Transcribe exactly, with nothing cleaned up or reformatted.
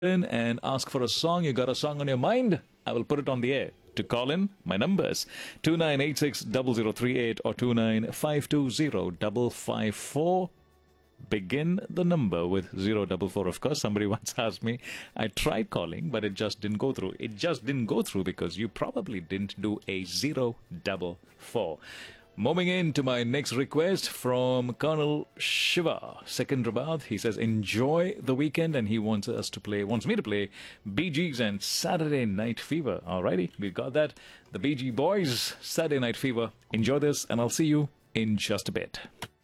in and ask for a song. You got a song on your mind? I will put it on the air. To call in, my numbers two nine eight six zero zero three eight or two nine five two zero five five four. Begin the number with zero four four. Of course, somebody once asked me, I tried calling, but it just didn't go through. It just didn't go through because you probably didn't do a zero four four. Moving in to my next request from Colonel Shiva, Secunderabad. He says, enjoy the weekend, and he wants us to play, wants me to play Bee Gees and Saturday Night Fever. Alrighty, we've got that. The Bee Gees Boys, Saturday Night Fever. Enjoy this, and I'll see you in just a bit.